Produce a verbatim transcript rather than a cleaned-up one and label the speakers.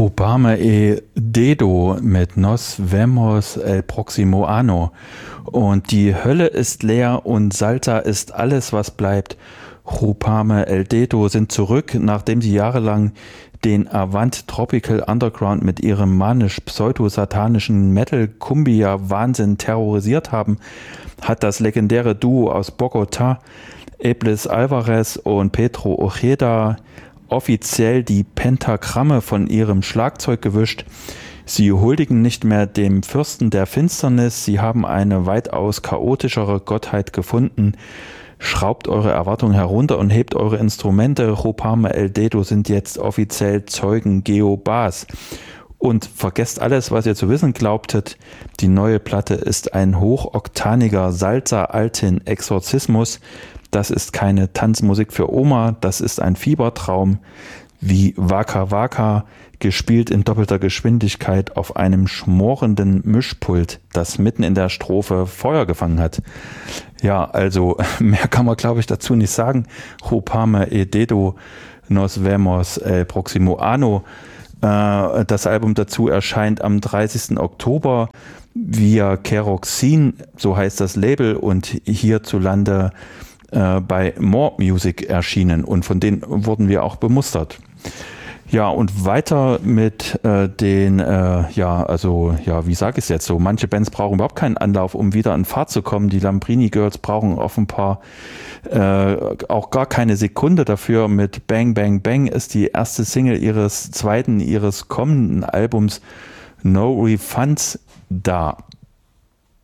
Speaker 1: Rupame e Dedo mit Nos vemos el próximo año. Und die Hölle ist leer und Salsa ist alles, was bleibt. Rupame el Dedo sind zurück, nachdem sie jahrelang den Avant Tropical Underground mit ihrem manisch-pseudo-satanischen Metal-Cumbia-Wahnsinn terrorisiert haben, hat das legendäre Duo aus Bogotá, Iblis Alvarez und Pedro Ojeda, offiziell die Pentagramme von ihrem Schlagzeug gewischt. Sie huldigen nicht mehr dem Fürsten der Finsternis, sie haben eine weitaus chaotischere Gottheit gefunden. Schraubt eure Erwartungen herunter und hebt eure Instrumente. Rupame el Dedo sind jetzt offiziell Zeugen Jehovas. Und vergesst alles, was ihr zu wissen glaubtet. Die neue Platte ist ein hochoktaniger Salsa-Altin-Exorzismus. Das ist keine Tanzmusik für Oma, das ist ein Fiebertraum, wie Waka Waka, gespielt in doppelter Geschwindigkeit auf einem schmorenden Mischpult, das mitten in der Strophe Feuer gefangen hat. Ja, also mehr kann man, glaube ich, dazu nicht sagen. Rupame e Dedo, Nos vemos el próximo año. Äh, das Album dazu erscheint am dreißigsten Oktober via Keroxin, so heißt das Label, und hierzulande bei More Music erschienen, und von denen wurden wir auch bemustert. Ja, und weiter mit äh, den, äh, ja, also, ja, wie sage ich es jetzt so, manche Bands brauchen überhaupt keinen Anlauf, um wieder in Fahrt zu kommen. Die Lambrini Girls brauchen offenbar äh, auch gar keine Sekunde dafür. Mit Bang Bang Bang ist die erste Single ihres zweiten, ihres kommenden Albums No Refunds da.